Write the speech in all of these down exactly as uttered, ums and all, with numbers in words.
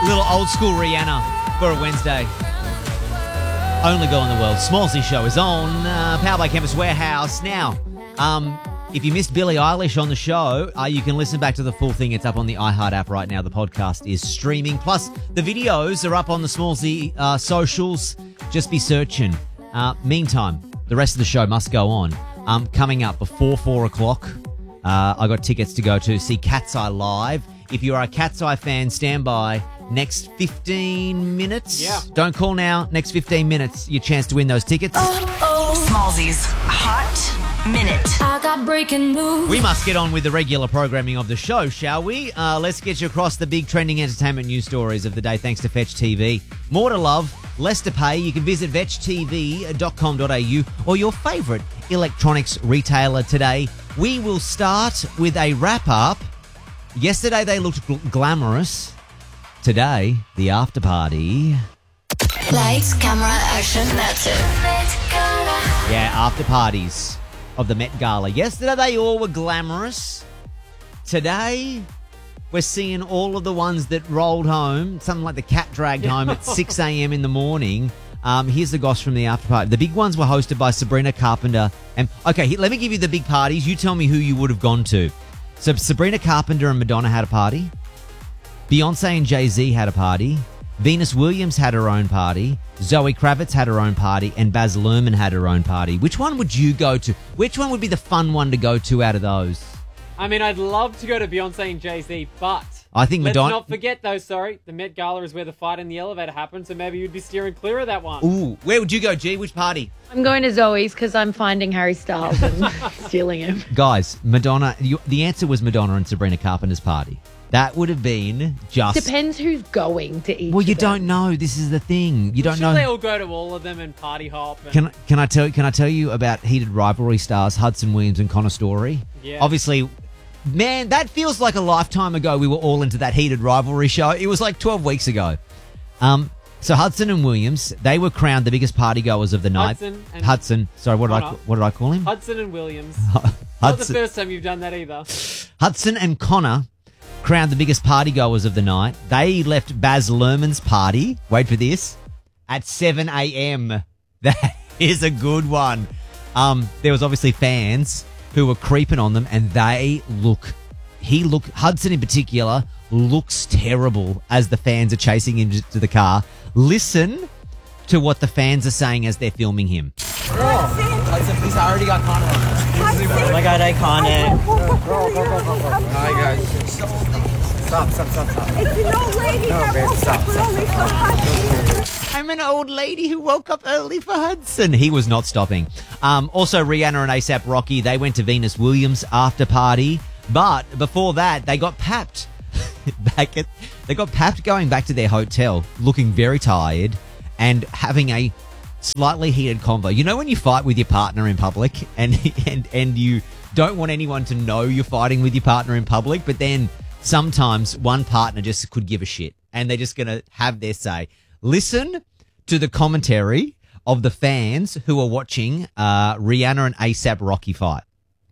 Little old school Rihanna for a Wednesday. Only girl in the world. Smallsy Show is on. Uh, powered by Campus Warehouse. Now, um, if you missed Billie Eilish on the show, uh, you can listen back to the full thing. It's up on the iHeart app right now. The podcast is streaming. Plus, the videos are up on the Smallsy uh, socials. Just be searching. Uh, meantime, the rest of the show must go on. Um, coming up before four o'clock, uh, I got tickets to go to see Cat's Eye live. If you are a Cat's Eye fan, stand by. Next fifteen minutes. Yeah. Don't call now. Next fifteen minutes, your chance to win those tickets. Oh, oh. Smallsy's Hot Minute. I got breaking news. We must get on with the regular programming of the show, shall we? Uh, let's get you across the big trending entertainment news stories of the day thanks to Fetch T V. More to love, less to pay. You can visit vetch t v dot com dot a u or your favourite electronics retailer today. We will start with a wrap-up. Yesterday they looked gl- glamorous. Today, the after party. Lights, camera, action, that's it. Yeah, after parties of the Met Gala. Yesterday, they all were glamorous. Today, we're seeing all of the ones that rolled home. Something like the cat dragged home at six a.m. in the morning. Um, here's the goss from the after party. The big ones were hosted by Sabrina Carpenter. And okay, here, let me give you the big parties. You tell me who you would have gone to. So Sabrina Carpenter and Madonna had a party. Beyonce and Jay-Z had a party. Venus Williams had her own party. Zoe Kravitz had her own party. And Baz Luhrmann had her own party. Which one would you go to? Which one would be the fun one to go to out of those? I mean, I'd love to go to Beyonce and Jay-Z, but I think let's Madonna... not forget, though, sorry, the Met Gala is where the fight in the elevator happened, so maybe you'd be steering clear of that one. Ooh, where would you go, G? Which party? I'm going to Zoe's because I'm finding Harry Styles and stealing him. Guys, Madonna... You, the answer was Madonna and Sabrina Carpenter's party. That would have been just... Depends who's going to each Well, you of them. don't know. This is the thing. You don't Sure, know. they all go to all of them and party hop. And... Can can I tell can I tell you about heated rivalry stars Hudson Williams and Connor Story? Yeah. Obviously, man, that feels like a lifetime ago. We were all into that heated rivalry show. It was like twelve weeks ago. Um, so Hudson and Williams, they were crowned the biggest party goers of the night. Hudson and Hudson. Sorry, what did I Connor. what did I call him? Hudson and Williams. Not the Hudson, first time you've done that either. Hudson and Connor crowned the biggest party goers of the night. They left Baz Luhrmann's party. Wait for this. At seven a.m. That is a good one. Um, there was obviously fans who were creeping on them, and they look. He look Hudson in particular looks terrible as the fans are chasing him to the car. Listen to what the fans are saying as they're filming him. Hudson, please, I already got Connor on this. Oh my god, iconic. Hi, guys. Stop, stop, stop, stop. It's an old lady No, that babe, woke stop, up stop, early for Hudson. I'm an old lady who woke up early for Hudson. He was not stopping. Um, also, Rihanna and ASAP Rocky, they went to Venus Williams' after party. But before that, they got papped. back at, they got papped going back to their hotel, looking very tired and having a slightly heated convo. You know when you fight with your partner in public and and and you don't want anyone to know you're fighting with your partner in public, but then sometimes one partner just could give a shit and they're just going to have their say. Listen to the commentary of the fans who are watching uh, Rihanna and ASAP Rocky fight.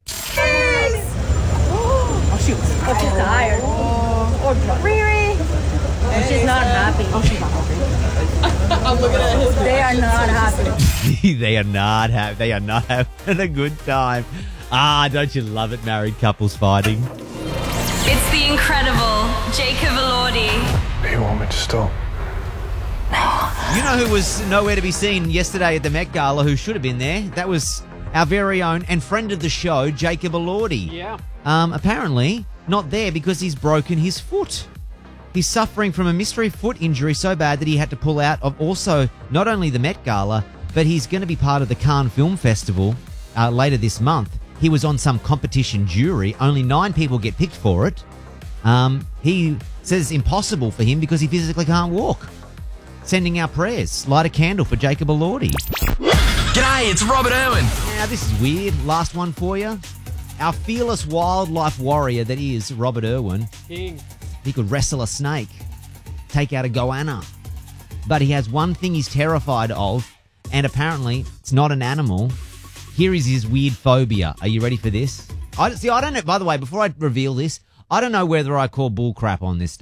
Oh, she's tired. Or drunk. Riri. Oh, she's not happy. Oh, she's not happy. I'm looking at his They are not happy. they are not ha- They are not having a good time. Ah, don't you love it, married couples fighting? It's the incredible Jacob Elordi. You want me to stop? You know who was nowhere to be seen yesterday at the Met Gala who should have been there? That was our very own and friend of the show, Jacob Elordi. Yeah. Um, apparently not there because he's broken his foot. He's suffering from a mystery foot injury so bad that he had to pull out of also not only the Met Gala, but he's going to be part of the Cannes Film Festival uh, later this month. He was on some competition jury. Only nine people get picked for it. Um, he says it's impossible for him because he physically can't walk. Sending our prayers. Light a candle for Jacob Elordi. G'day, it's Robert Irwin. Now, this is weird. Last one for you. Our fearless wildlife warrior that is Robert Irwin. King. He could wrestle a snake, take out a goanna. But he has one thing he's terrified of, and apparently it's not an animal. Here is his weird phobia. Are you ready for this? I See, I don't know, by the way, before I reveal this, I don't know whether I call bull crap on this stuff.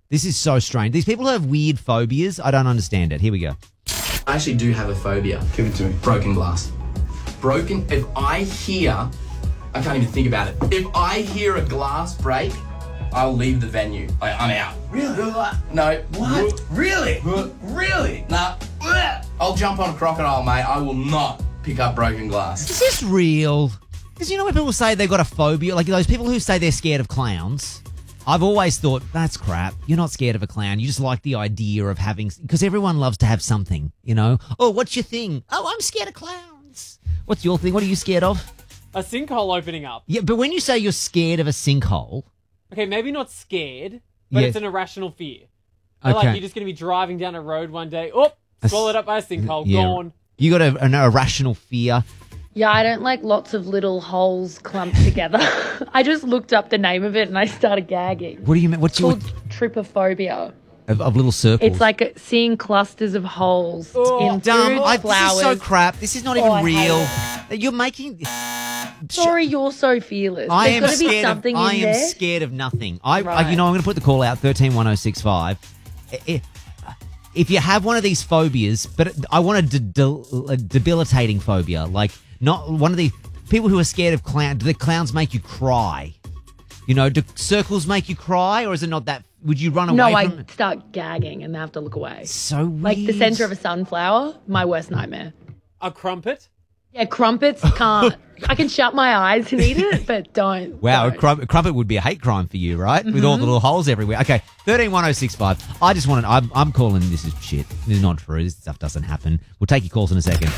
This is so strange. These people who have weird phobias, I don't understand it. Here we go. I actually do have a phobia. Give it to me. Broken glass. Broken, if I hear, I can't even think about it. If I hear a glass break, I'll leave the venue. Like, I'm out. Really? No. What? Really? Really? Nah. I'll jump on a crocodile, mate. I will not pick up broken glass. Is this real? Because you know when people say they've got a phobia, like those people who say they're scared of clowns, I've always thought, that's crap. You're not scared of a clown. You just like the idea of having, because everyone loves to have something, you know? Oh, what's your thing? Oh, I'm scared of clowns. What's your thing? What are you scared of? A sinkhole opening up. Yeah, but when you say you're scared of a sinkhole. Okay, maybe not scared, but Yeah. it's an irrational fear. So, Okay. Like you're just going to be driving down a road one day, oh, swallowed up by a sinkhole, Yeah. gone. You got a, an irrational fear. Yeah, I don't like lots of little holes clumped together. I just looked up the name of it and I started gagging. What do you mean? What's It's your called trypophobia. of, of little circles? It's like seeing clusters of holes Oh, in dumb. food, I, this flowers. is so crap. This is not even Oh, I hate real. You're making. Sorry, you're so fearless. I There's am got to be scared. Of, something I in am there. scared of nothing. I, I Right. you know, I'm going to put the call out thirteen one oh six five. If, if you have one of these phobias, but I want a, de- de- a debilitating phobia, like not one of the people who are scared of clowns. Do the clowns make you cry? You know, do circles make you cry, or is it not that? Would you run away No, from I it? start gagging and have to look away. So weird. Like the center of a sunflower, my worst nightmare. A crumpet? Yeah, crumpets can't. I can shut my eyes and eat it, but don't. Wow, a, don't. crum- a crumpet would be a hate crime for you, right? With all the little holes everywhere. Okay, thirteen one oh six five. I just want to, I'm, I'm calling this is shit. This is not true. This stuff doesn't happen. We'll take your calls in a second.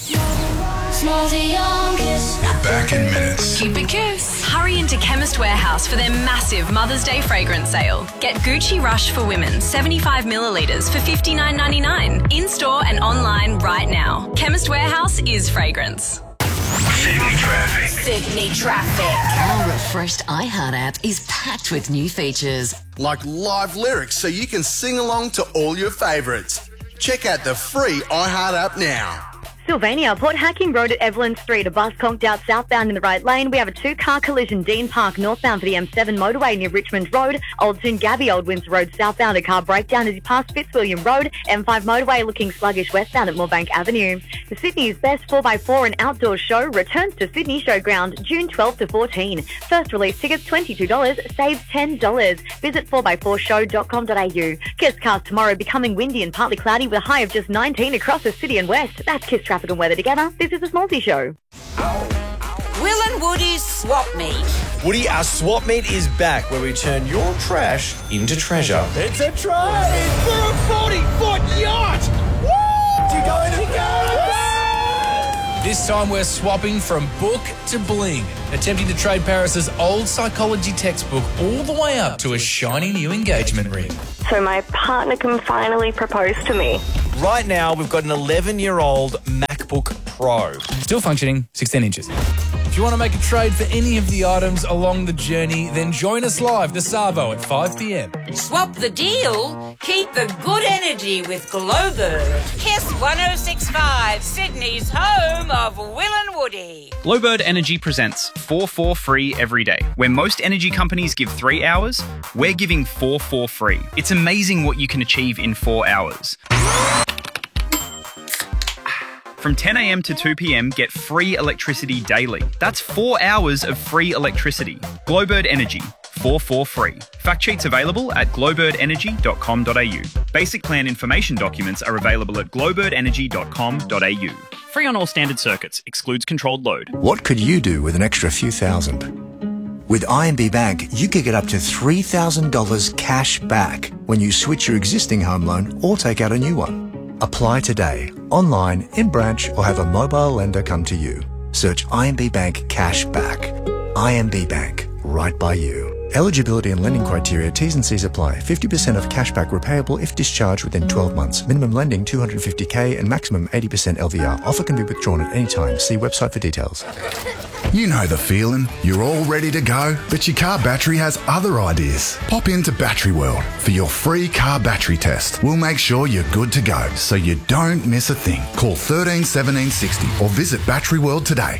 We're back in minutes. Keep it kiss. Hurry into Chemist Warehouse for their massive Mother's Day fragrance sale. Get Gucci Rush for women, seventy-five millilitres for fifty-nine ninety-nine. In-store and online right now. Chemist Warehouse is fragrance. Sydney traffic. Sydney traffic. Our refreshed iHeart app is packed with new features. Like live lyrics so you can sing along to all your favourites. Check out the free iHeart app now. Sylvania, Port Hacking Road at Evelyn Street. A bus conked out southbound in the right lane. We have a two-car collision. Dean Park northbound for the M seven motorway near Richmond Road. Old Toon Gabby, Old Windsor Road southbound. A car breakdown as you pass Fitzwilliam Road. M five motorway looking sluggish westbound at Moorebank Avenue. The Sydney's best four by four and outdoor show returns to Sydney Showground June twelfth to fourteenth. First release tickets twenty-two dollars, saves ten dollars. Visit four by four show dot com dot a u. Kiss cast tomorrow becoming windy and partly cloudy with a high of just nineteen across the city and west. That's Kiss traffic and weather together. This is the Smallsy Show. Will and Woody's Swap Meet. Woody, our swap meet is back where we turn your trash into treasure. It's a trade for a forty-foot yacht! Woo! To go to go! This time we're swapping from book to bling, attempting to trade Paris's old psychology textbook all the way up to a shiny new engagement ring. So my partner can finally propose to me. Right now, we've got an eleven-year-old MacBook Pro. Still functioning, sixteen inches. If you want to make a trade for any of the items along the journey, then join us live to Savo at five p.m. Swap the deal. Keep the good energy with Glowbird. Kiss one oh six point five, Sydney's home of Will and Woody. Glowbird Energy presents four four free every day. Where most energy companies give three hours, we're giving four four free. It's amazing what you can achieve in four hours. From ten a.m. to two p.m, get free electricity daily. That's four hours of free electricity. Glowbird Energy, four four free. Fact sheets available at glowbird energy dot com dot a u. Basic plan information documents are available at glowbird energy dot com dot a u. Free on all standard circuits, excludes controlled load. What could you do with an extra few thousand? With I M B Bank, you could get up to three thousand dollars cash back when you switch your existing home loan or take out a new one. Apply today, online, in branch, or have a mobile lender come to you. Search I M B Bank Cash Back. I M B Bank, right by you. Eligibility and lending criteria, T's and C's apply. fifty percent of cashback repayable if discharged within twelve months. Minimum lending two hundred fifty thousand and maximum eighty percent L V R. Offer can be withdrawn at any time. See website for details. You know the feeling. You're all ready to go, but your car battery has other ideas. Pop into Battery World for your free car battery test. We'll make sure you're good to go so you don't miss a thing. Call one three one seven six zero or visit Battery World today.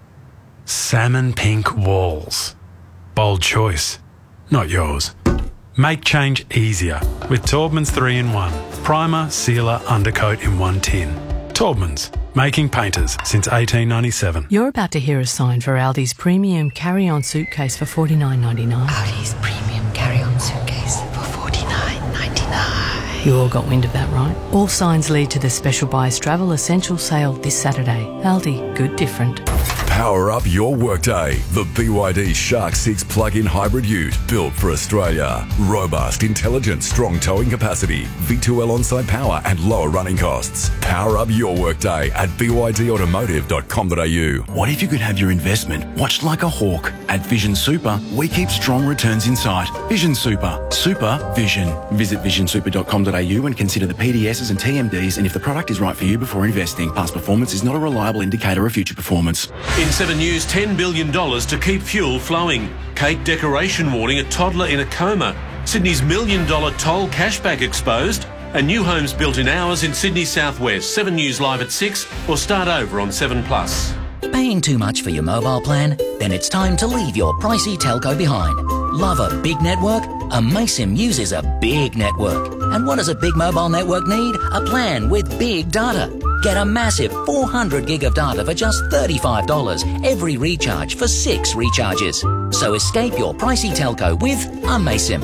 Salmon pink walls. Bold choice. Not yours. Make change easier with Taubman's three in one. Primer, sealer, undercoat in one tin. Taubman's, making painters since eighteen ninety-seven. You're about to hear a sign for Aldi's premium carry-on suitcase for forty-nine ninety-nine. Aldi's premium carry-on suitcase for forty-nine ninety-nine. You all got wind of that, right? All signs lead to the Special Buys Travel Essential Sale this Saturday. Aldi, good different. Power up your workday. The B Y D Shark six plug-in hybrid ute built for Australia. Robust, intelligent, strong towing capacity, V two L on-site power and lower running costs. Power up your workday at b y d automotive dot com dot a u. What if you could have your investment watched like a hawk? At Vision Super, we keep strong returns in sight. Vision Super. Super Vision. Visit vision super dot com dot a u and consider the P D Ss and T M Ds and if the product is right for you before investing. Past performance is not a reliable indicator of future performance. In seven News, ten billion dollars to keep fuel flowing. Cake decoration warning a toddler in a coma. Sydney's million dollar toll cashback exposed. And new homes built in hours in Sydney southwest. seven News live at six or start over on seven plus. Paying too much for your mobile plan? Then it's time to leave your pricey telco behind. Love a big network? Amaysim uses a big network. And what does a big mobile network need? A plan with big data. Get a massive four hundred gig of data for just thirty-five dollars every recharge for six recharges. So escape your pricey telco with Amaysim.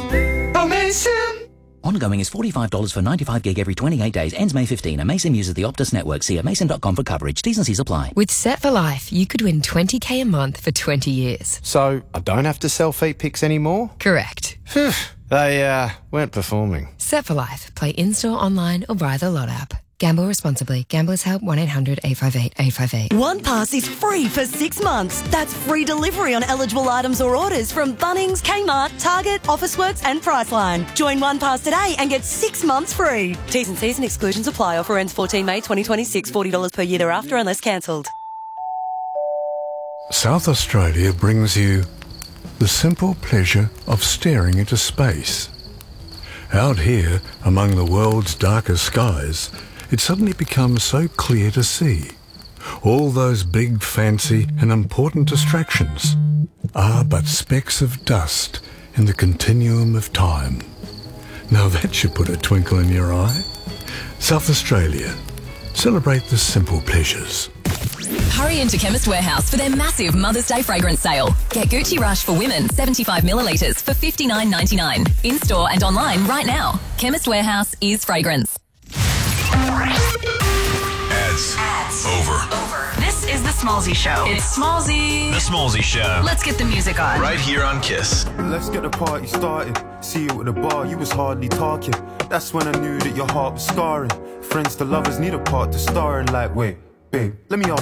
Amaysim! Ongoing is forty-five dollars for ninety-five gig every twenty-eight days. Ends May fifteenth. Amaysim uses the Optus network. See amaysim dot com for coverage. T's and C's apply. With Set for Life, you could win twenty k a month for twenty years. So I don't have to sell feet pics anymore? Correct. Phew, they uh, weren't performing. Set for Life. Play in-store, online or via the Lot app. Gamble responsibly. Gamblers Help one eight hundred eight five eight eight five eight. One Pass is free for six months. That's free delivery on eligible items or orders from Bunnings, Kmart, Target, Officeworks and Priceline. Join One Pass today and get six months free. T's and C's and exclusions apply. Offer ends fourteen May twenty twenty-six. forty dollars per year thereafter unless cancelled. South Australia brings you the simple pleasure of staring into space. Out here, among the world's darkest skies, it suddenly becomes so clear to see. All those big, fancy and important distractions are but specks of dust in the continuum of time. Now that should put a twinkle in your eye. South Australia. Celebrate the simple pleasures. Hurry into Chemist Warehouse for their massive Mother's Day fragrance sale. Get Gucci Rush for women, seventy-five millilitres for fifty-nine ninety-nine. In-store and online right now. Chemist Warehouse is fragrance. Ads. Ads. Over. Over. This is the Smallzy Show. It's Smallzy. The Smallzy Show. Let's get the music on. Right here on Kiss. Let's get the party started. See you at the bar, you was hardly talking. That's when I knew that your heart was scarring. Friends to lovers need a part to star in. Like, wait, babe, let me ask.